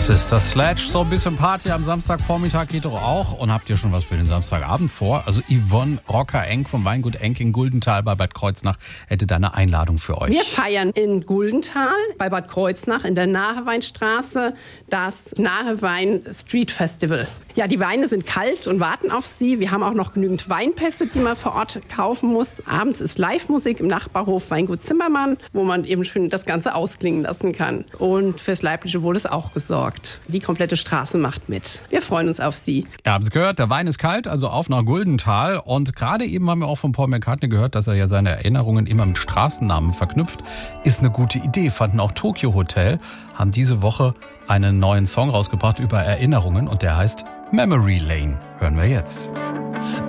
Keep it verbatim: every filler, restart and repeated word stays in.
Sister Sledge, so ein bisschen Party am Samstagvormittag geht doch auch. Und habt ihr schon was für den Samstagabend vor? Also Yvonne Rocker-Enck vom Weingut Enck in Guldenthal bei Bad Kreuznach hätte da eine Einladung für euch. Wir feiern in Guldenthal bei Bad Kreuznach in der Naheweinstraße das Nahewein Street Festival. Ja, die Weine sind kalt und warten auf Sie. Wir haben auch noch genügend Weinpässe, die man vor Ort kaufen muss. Abends ist Live-Musik im Nachbarhof Weingut Zimmermann, wo man eben schön das Ganze ausklingen lassen kann. Und fürs leibliche Wohl ist auch gesorgt. Die komplette Straße macht mit. Wir freuen uns auf Sie. Ihr habt es gehört, der Wein ist kalt, also auf nach Guldenthal. Und gerade eben haben wir auch von Paul McCartney gehört, dass er ja seine Erinnerungen immer mit Straßennamen verknüpft. Ist eine gute Idee, fanden auch Tokyo Hotel, haben diese Woche einen neuen Song rausgebracht über Erinnerungen und der heißt Memory Lane. Hören wir jetzt.